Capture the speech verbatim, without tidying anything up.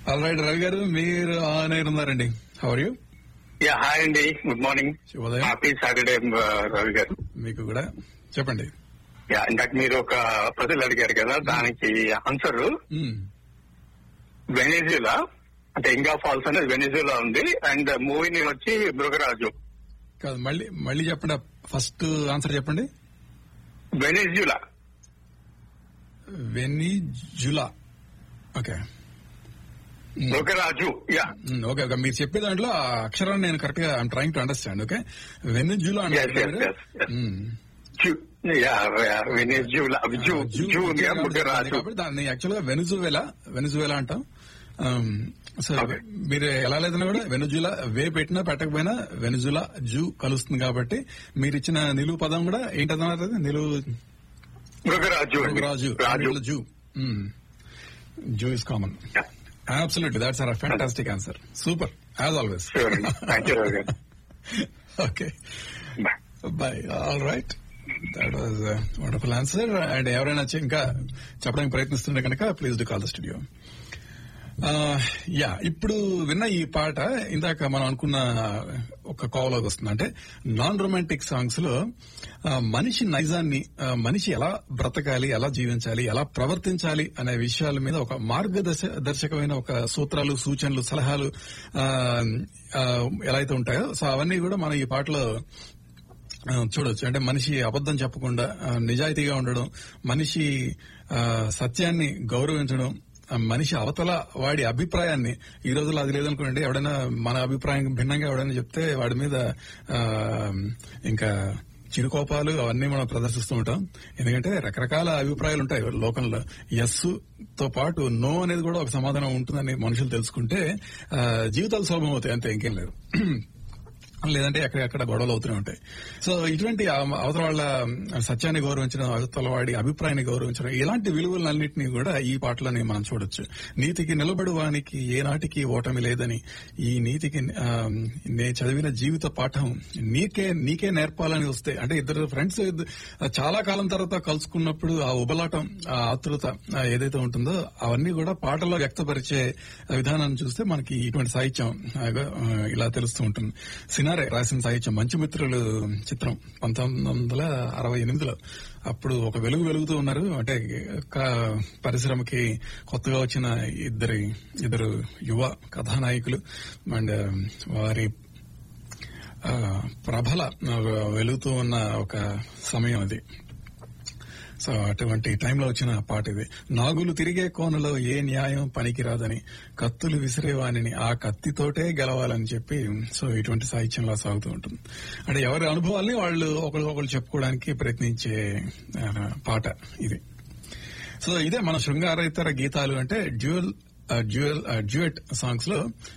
All right Ravi గారు, మీరు on air ఉన్నారండి. How are you? Yeah hi అండి, గుడ్ మార్నింగ్, శుభోదయం. హ్యాపీ సాటర్డే రవి గారు. మీకు కూడా చెప్పండి. యా ఇందాక మీరు ఒక ప్రజలు అడిగారు కదా, దానికి ఆన్సర్ వెనిజులా, అంటే ఇంగా ఫాల్స్ అనేది వెనిజులా ఉంది. అండ్ మూవీ నేమ్ వచ్చి మృగరాజు. కాదు, మళ్ళీ మళ్ళీ చెప్పండి. ఫస్ట్ ఆన్సర్ చెప్పండి. వెనిజులా. వెనిజులా. ఓకే మృగరాజు. యా ఓకే ఓకే మీరు చెప్పే దాంట్లో ఆ అక్షరాన్ని నేను కరెక్ట్ గా I'm trying to understand. Okay Venezuela అంటే వెనిజులా జూ మృగరాజు. కాబట్టి దాన్ని యాక్చువల్ గా వెనిజువేలా వెనిజువేలా అంటాం. సో మీరు ఎలా లేదన్నా కూడా వెనుజులా వే పెట్టినా పెట్టకపోయినా వెనుజులా జూ కలుస్తుంది. కాబట్టి మీరు ఇచ్చిన నిలువు పదం కూడా ఏంటన్నారు? నిలువు మృగరాజు. మృగరాజు zoo. Zoo is common. Absolutely, that's a fantastic answer. Super, as always. Sure. Thank you, Roger. Okay. Bye. Bye. All right. That was a wonderful answer. And ఎవరైనా ఇంకా చెప్పడానికి ప్రయత్నిస్తుంటే కనుక please do call the studio. Yeah ఇప్పుడు విన్న ఈ పాట ఇందాక మనం అనుకున్న ఒక కోవలోకి వస్తుంది. అంటే నాన్ రొమాంటిక్ సాంగ్స్ లో మనిషి నైజాన్ని, మనిషి ఎలా బ్రతకాలి, ఎలా జీవించాలి, ఎలా ప్రవర్తించాలి అనే విషయాల మీద ఒక మార్గదర్శ దర్శకమైన ఒక సూత్రాలు, సూచనలు, సలహాలు ఎలా అయితే ఉంటాయో సో అవన్నీ కూడా మనం ఈ పాటలో చూడొచ్చు. అంటే మనిషి అబద్దం చెప్పకుండా నిజాయితీగా ఉండడం, మనిషి సత్యాన్ని గౌరవించడం, మనిషి అవతల వాడి అభిప్రాయాన్ని, ఈ రోజుల్లో అది లేదనుకోండి, ఎవడైనా మన అభిప్రాయం భిన్నంగా ఎవడైనా చెప్తే వాడి మీద ఇంకా చిరుకోపాలు అవన్నీ మనం ప్రదర్శిస్తూ ఉంటాం. ఎందుకంటే రకరకాల అభిప్రాయాలు ఉంటాయి లోకంలో. ఎస్ తో పాటు నో అనేది కూడా ఒక సమాధానం ఉంటుందని మనుషులు తెలుసుకుంటే జీవితాలు సులభం అవుతాయి, అంతే, ఇంకేం లేదు. లేదంటే ఎక్కడెక్కడ గొడవలు అవుతూనే ఉంటాయి. సో ఇటువంటి అవతల వాళ్ళ సత్యాన్ని గౌరవించడం, అవతల వాడి అభిప్రాయాన్ని గౌరవించడం, ఇలాంటి విలువలన్నింటినీ కూడా ఈ పాటలోనే మనం చూడొచ్చు. నీతికి నిలబడు వానికి ఏనాటికి ఓటమి లేదని, ఈ నీతికి నే చదివిన జీవిత పాఠం నీకే నీకే నేర్పాలని వస్తే, అంటే ఇద్దరు ఫ్రెండ్స్ చాలా కాలం తర్వాత కలుసుకున్నప్పుడు ఆ ఉబలాటం, ఆ ఆతృత ఏదైతే ఉంటుందో అవన్నీ కూడా పాటలో వ్యక్తపరిచే విధానాన్ని చూస్తే మనకి ఇటువంటి సాహిత్యం ఇలా తెలుస్తూ ఉంటుంది. సినారే రాసిన సాహిత్యం మంచి మిత్రులు చిత్రం పంతొమ్మిది వందల అరవై ఎనిమిదిలో అప్పుడు ఒక వెలుగు వెలుగుతూ ఉన్నారు. అంటే పరిశ్రమకి కొత్తగా వచ్చిన ఇద్దరి ఇద్దరు యువ కథానాయకులు అండ్ వారి ప్రభల వెలుగుతూ ఉన్న ఒక సమయం అది. సో అటువంటి టైంలో వచ్చిన పాట ఇది. నాగులు తిరిగే కోనలో ఏ న్యాయం పనికిరాదని, కత్తులు విసిరేవాణిని ఆ కత్తితోటే గెలవాలని చెప్పి సో ఇటువంటి సాహిత్యంలో సాగుతూ ఉంటుంది. అంటే ఎవరి అనుభవాల్ని వాళ్ళు ఒకరికొకరు చెప్పుకోవడానికి ప్రయత్నించే పాట ఇది. సో ఇదే మన శృంగారేతర గీతాలు అంటే డ్యూయల్ డ్యూయల్ డ్యూయట్ సాంగ్స్ లో